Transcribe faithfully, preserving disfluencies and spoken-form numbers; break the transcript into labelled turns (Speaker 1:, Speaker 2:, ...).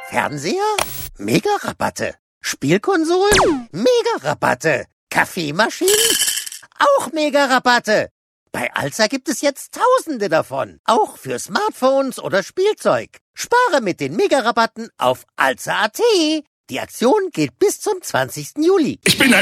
Speaker 1: Fernseher? Mega-Rabatte. Spielkonsolen? Mega-Rabatte. Kaffeemaschinen? Auch Mega-Rabatte. Bei Alza gibt es jetzt Tausende davon. Auch für Smartphones oder Spielzeug. Spare mit den Mega-Rabatten auf alza punkt at. Die Aktion gilt bis zum zwanzigsten Juli.
Speaker 2: Ich bin ein